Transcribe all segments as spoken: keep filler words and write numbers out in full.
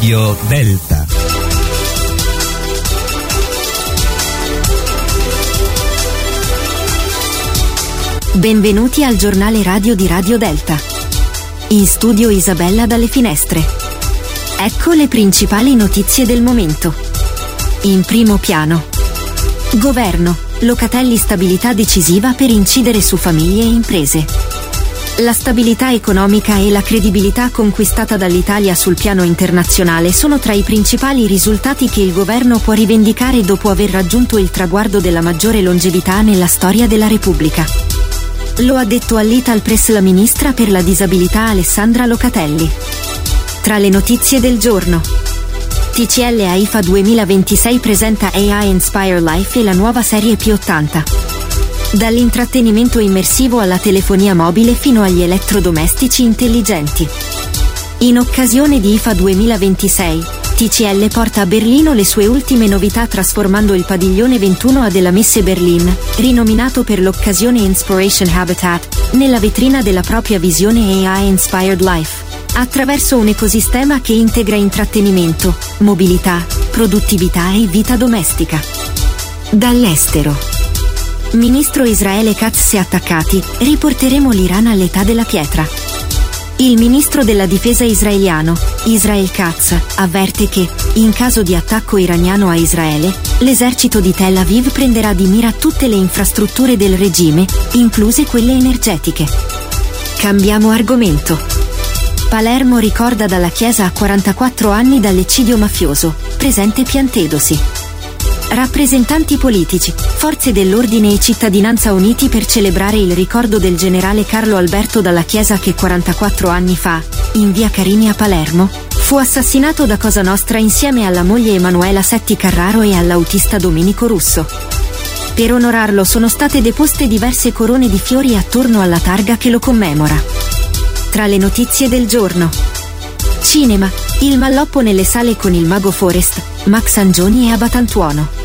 Radio Delta. Benvenuti al giornale radio di Radio Delta. In studio Isabella dalle Finestre. Ecco le principali notizie del momento. In primo piano. Governo, Locatelli stabilità decisiva per incidere su famiglie e imprese. La stabilità economica e la credibilità conquistata dall'Italia sul piano internazionale sono tra i principali risultati che il governo può rivendicare dopo aver raggiunto il traguardo della maggiore longevità nella storia della Repubblica. Lo ha detto all'Ital Press la ministra per la disabilità Alessandra Locatelli. Tra le notizie del giorno. T C L AIFA duemilaventisei presenta A I Inspire Life e la nuova serie P ottanta. Dall'intrattenimento immersivo alla telefonia mobile fino agli elettrodomestici intelligenti. In occasione di I F A duemilaventisei, T C L porta a Berlino le sue ultime novità trasformando il padiglione ventuno A della Messe Berlin, rinominato per l'occasione Inspiration Habitat, nella vetrina della propria visione A I Inspired Life, attraverso un ecosistema che integra intrattenimento, mobilità, produttività e vita domestica. Dall'estero. Ministro Israele Katz si è attaccati, riporteremo l'Iran all'età della pietra. Il ministro della difesa israeliano, Israel Katz, avverte che, in caso di attacco iraniano a Israele, l'esercito di Tel Aviv prenderà di mira tutte le infrastrutture del regime, incluse quelle energetiche. Cambiamo argomento. Palermo ricorda dalla chiesa a quarantaquattro anni dall'eccidio mafioso, presente Piantedosi. Rappresentanti politici, forze dell'ordine e cittadinanza uniti per celebrare il ricordo del generale Carlo Alberto Dalla Chiesa che quarantaquattro anni fa, in via Carini a Palermo, fu assassinato da Cosa Nostra insieme alla moglie Emanuela Setti Carraro e all'autista Domenico Russo. Per onorarlo sono state deposte diverse corone di fiori attorno alla targa che lo commemora. Tra le notizie del giorno. Cinema, il malloppo nelle sale con il mago Forest, Max Angioni e Abatantuono.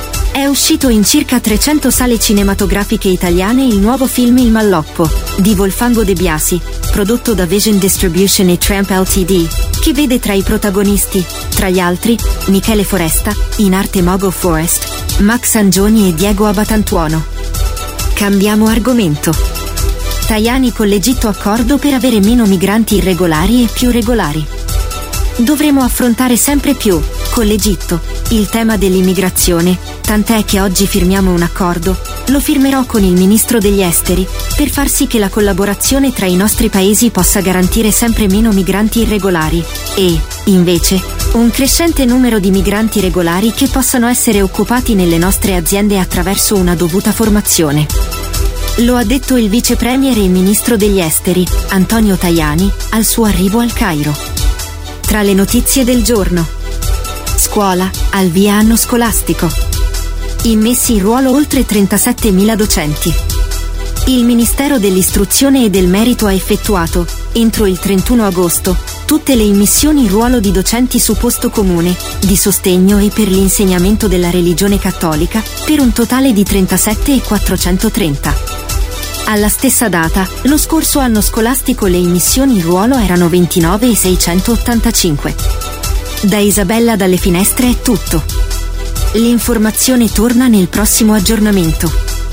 È uscito in circa trecento sale cinematografiche italiane il nuovo film Il Malloppo, di Volfango De Biasi, prodotto da Vision Distribution e Tramp Ltd, che vede tra i protagonisti, tra gli altri, Michele Foresta, in arte Mago Forest, Max Angioni e Diego Abatantuono. Cambiamo argomento. Tajani con l'Egitto accordo per avere meno migranti irregolari e più regolari. Dovremo affrontare sempre più, con l'Egitto, il tema dell'immigrazione, tant'è che oggi firmiamo un accordo, lo firmerò con il ministro degli esteri, per far sì che la collaborazione tra i nostri paesi possa garantire sempre meno migranti irregolari, e, invece, un crescente numero di migranti regolari che possano essere occupati nelle nostre aziende attraverso una dovuta formazione. Lo ha detto il vice premier e ministro degli esteri, Antonio Tajani, al suo arrivo al Cairo. Tra le notizie del giorno. Scuola, al via anno scolastico. Immessi in ruolo oltre trentasettemila docenti. Il Ministero dell'Istruzione e del Merito ha effettuato, entro il trentuno agosto, tutte le immissioni in ruolo di docenti su posto comune, di sostegno e per l'insegnamento della religione cattolica, per un totale di trentasette e quattrocentotrenta. Alla stessa data, lo scorso anno scolastico le immissioni in ruolo erano ventinove e seicentottantacinque. Da Isabella dalle Finestre è tutto. L'informazione torna nel prossimo aggiornamento.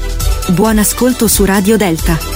Buon ascolto su Radio Delta.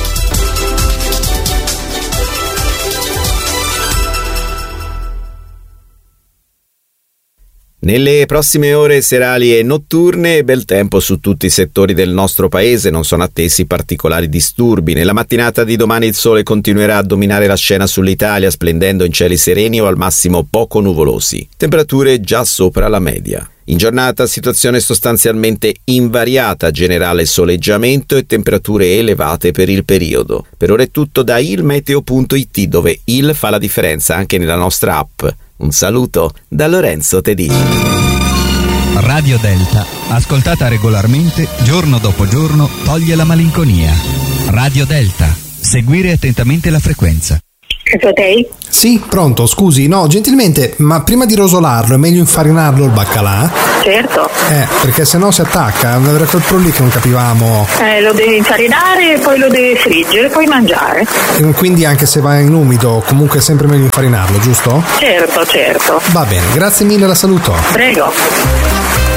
Nelle prossime ore serali e notturne, bel tempo su tutti i settori del nostro paese, non sono attesi particolari disturbi. Nella mattinata di domani il sole continuerà a dominare la scena sull'Italia, splendendo in cieli sereni o al massimo poco nuvolosi. Temperature già sopra la media. In giornata situazione sostanzialmente invariata, generale soleggiamento e temperature elevate per il periodo. Per ora è tutto da ilmeteo punto it, dove il fa la differenza anche nella nostra app. Un saluto da Lorenzo Tedini. Radio Delta, ascoltata regolarmente, giorno dopo giorno, toglie la malinconia. Radio Delta, seguire attentamente la frequenza. Capotei? Sì, pronto, scusi, no, gentilmente, ma prima di rosolarlo è meglio infarinarlo il baccalà? Certo. Eh, perché sennò si attacca, era quel pro lì che non capivamo. Eh, lo devi infarinare, poi lo devi friggere, poi mangiare. Quindi anche se va in umido, comunque è sempre meglio infarinarlo, giusto? Certo, certo. Va bene, grazie mille, la saluto. Prego.